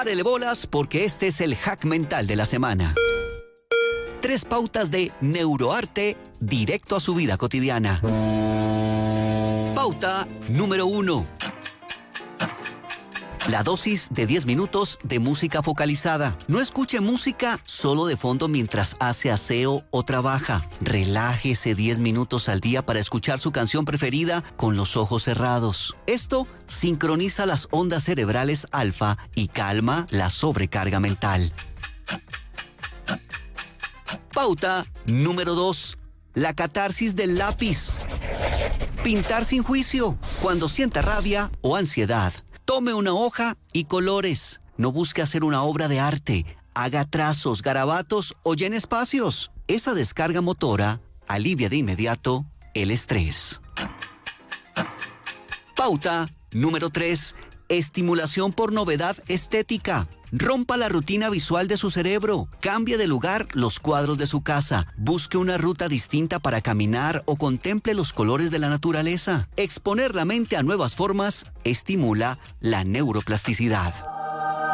Párele bolas porque este es el hack mental de la semana. 3 pautas de neuroarte directo a su vida cotidiana. Pauta número 1. La dosis de 10 minutos de música focalizada. No escuche música solo de fondo mientras hace aseo o trabaja. Relájese 10 minutos al día para escuchar su canción preferida con los ojos cerrados. Esto sincroniza las ondas cerebrales alfa y calma la sobrecarga mental. Pauta número 2. La catarsis del lápiz. Pintar sin juicio. Cuando sienta rabia o ansiedad, tome una hoja y colores. No busque hacer una obra de arte. Haga trazos, garabatos o llene espacios. Esa descarga motora alivia de inmediato el estrés. Pauta número 3. Estimulación por novedad estética. Rompa la rutina visual de su cerebro. Cambie de lugar los cuadros de su casa. Busque una ruta distinta para caminar o contemple los colores de la naturaleza. Exponer la mente a nuevas formas estimula la neuroplasticidad.